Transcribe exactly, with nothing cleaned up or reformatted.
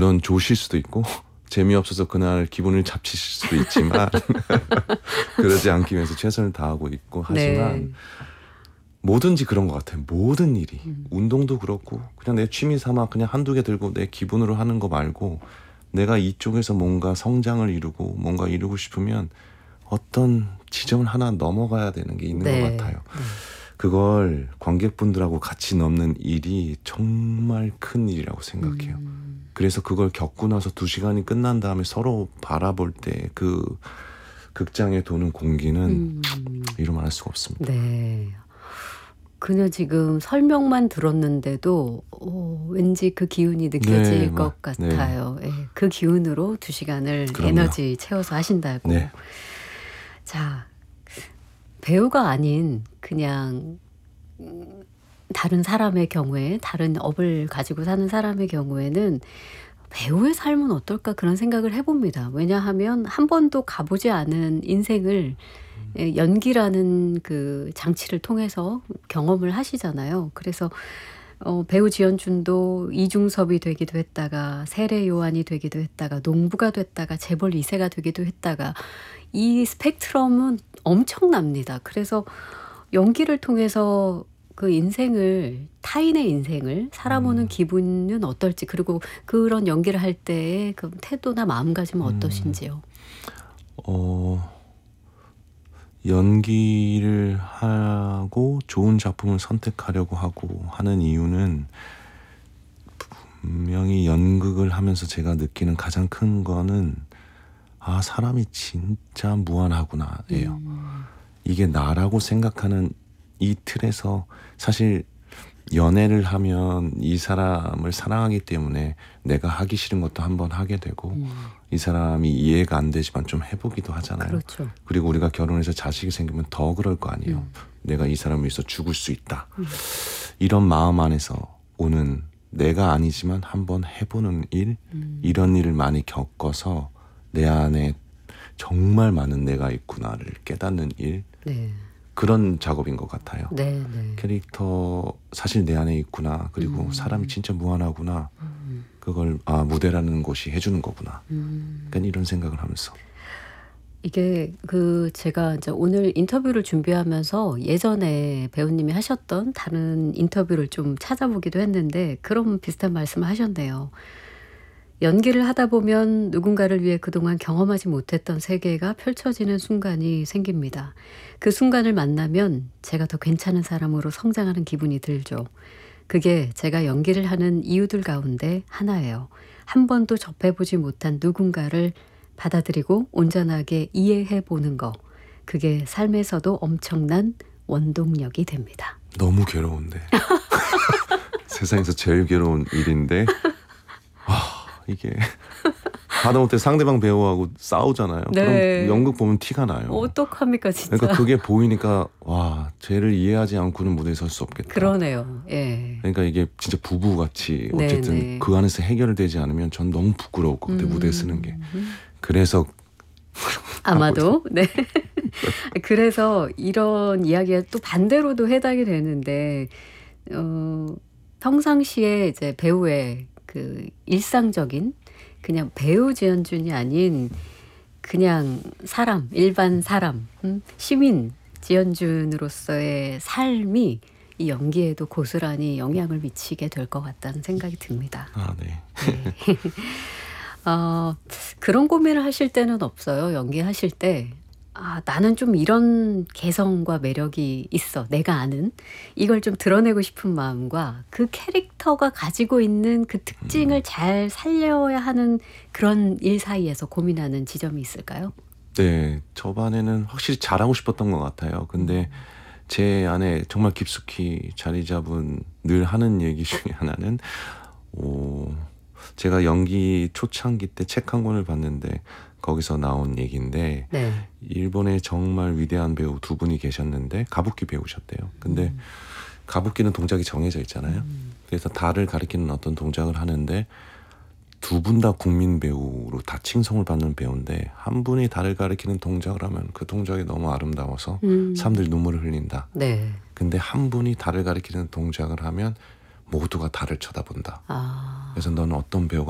물론 좋으실 수도 있고 재미없어서 그날 기분을 잡치실 수도 있지만 그러지 않기 위해서 최선을 다하고 있고 하지만 네. 뭐든지 그런 것 같아요. 모든 일이. 음. 운동도 그렇고 그냥 내 취미 삼아 그냥 한두 개 들고 내 기분으로 하는 거 말고 내가 이쪽에서 뭔가 성장을 이루고 뭔가 이루고 싶으면 어떤 지점을 하나 넘어가야 되는 게 있는 네. 것 같아요. 네. 그걸 관객분들하고 같이 넘는 일이 정말 큰 일이라고 생각해요. 음. 그래서 그걸 겪고 나서 두 시간이 끝난 다음에 서로 바라볼 때 그 극장에 도는 공기는 음. 이루 말할 수가 없습니다. 네. 그냥 지금 설명만 들었는데도 어, 왠지 그 기운이 느껴질 네, 것 마- 네. 같아요. 예, 그 기운으로 두 시간을 그럼요. 에너지 채워서 하신다고. 네. 자, 배우가 아닌 그냥 음, 다른 사람의 경우에 다른 업을 가지고 사는 사람의 경우에는 배우의 삶은 어떨까 그런 생각을 해봅니다. 왜냐하면 한 번도 가보지 않은 인생을 예, 연기라는 그 장치를 통해서 경험을 하시잖아요. 그래서 어, 배우 지연준도 이중섭이 되기도 했다가 세례 요한이 되기도 했다가 농부가 됐다가 재벌 이 세가 되기도 했다가 이 스펙트럼은 엄청납니다. 그래서 연기를 통해서 그 인생을 타인의 인생을 살아보는 음. 기분은 어떨지 그리고 그런 연기를 할 때의 그 태도나 마음가짐은 음. 어떠신지요? 어, 연기를 하고 좋은 작품을 선택하려고 하고 하는 이유는 분명히 연극을 하면서 제가 느끼는 가장 큰 거는 아, 사람이 진짜 무한하구나예요. 음. 이게 나라고 생각하는 이 틀에서 사실 연애를 하면 이 사람을 사랑하기 때문에 내가 하기 싫은 것도 한번 하게 되고 음. 이 사람이 이해가 안 되지만 좀 해보기도 하잖아요. 그렇죠. 그리고 우리가 결혼해서 자식이 생기면 더 그럴 거 아니에요. 음. 내가 이 사람을 위해서 죽을 수 있다. 음. 이런 마음 안에서 오는 내가 아니지만 한번 해보는 일, 음. 이런 일을 많이 겪어서 내 안에 정말 많은 내가 있구나를 깨닫는 일, 네. 그런 작업인 것 같아요. 네, 네. 캐릭터 사실 내 안에 있구나. 그리고 음. 사람이 진짜 무한하구나. 음. 그걸 아, 무대라는 곳이 해주는 거구나. 음. 그러니까 이런 생각을 하면서 이게 그 제가 이제 오늘 인터뷰를 준비하면서 예전에 배우님이 하셨던 다른 인터뷰를 좀 찾아보기도 했는데 그런 비슷한 말씀을 하셨네요. 연기를 하다 보면 누군가를 위해 그동안 경험하지 못했던 세계가 펼쳐지는 순간이 생깁니다. 그 순간을 만나면 제가 더 괜찮은 사람으로 성장하는 기분이 들죠. 그게 제가 연기를 하는 이유들 가운데 하나예요. 한 번도 접해보지 못한 누군가를 받아들이고 온전하게 이해해 보는 거. 그게 삶에서도 엄청난 원동력이 됩니다. 너무 괴로운데 세상에서 제일 괴로운 일인데 아, 이게 하다못해 상대방 배우하고 싸우잖아요. 네. 그럼 연극 보면 티가 나요. 어떡합니까 진짜. 그러니까 그게 보이니까 와, 쟤를 이해하지 않고는 무대에 설 수 없겠다. 그러네요. 예. 그러니까 이게 진짜 부부같이 네, 어쨌든 네. 그 안에서 해결되지 않으면 전 너무 부끄러울 것 같아요. 음. 무대에 서는 게. 그래서 아마도 네. 그래서 이런 이야기가 또 반대로도 해당이 되는데 어, 평상시에 이제 배우의 그 일상적인 그냥 배우 지연준이 아닌 그냥 사람, 일반 사람, 음, 시민 지연준으로서의 삶이 이 연기에도 고스란히 영향을 미치게 될 것 같다는 생각이 듭니다. 아, 네. 네. 어, 그런 고민을 하실 때는 없어요. 연기하실 때. 아, 나는 좀 이런 개성과 매력이 있어. 내가 아는. 이걸 좀 드러내고 싶은 마음과 그 캐릭터가 가지고 있는 그 특징을 잘 살려야 하는 그런 일 사이에서 고민하는 지점이 있을까요? 네, 저반에는 확실히 잘하고 싶었던 것 같아요. 근데 제 안에 정말 깊숙이 자리 잡은 늘 하는 얘기 중에 하나는 오, 제가 연기 초창기 때 책 한 권을 봤는데 거기서 나온 얘기인데 네. 일본에 정말 위대한 배우 두 분이 계셨는데 가부키 배우셨대요. 근데 가부키는 동작이 정해져 있잖아요. 음. 그래서 달을 가리키는 어떤 동작을 하는데 두 분 다 국민 배우로 다 칭송을 받는 배우인데 한 분이 달을 가리키는 동작을 하면 그 동작이 너무 아름다워서 음. 사람들이 눈물을 흘린다. 네. 근데 한 분이 달을 가리키는 동작을 하면 모두가 달을 쳐다본다. 아. 그래서 너는 어떤 배우가